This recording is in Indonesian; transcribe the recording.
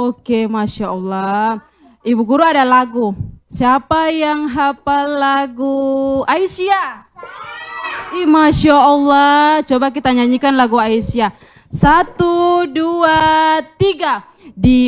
Oke, Masya Allah. Ibu guru ada lagu. Siapa yang hafal lagu Aisyah? Masya Allah. Coba kita nyanyikan lagu Aisyah. 1, 2, 3. Di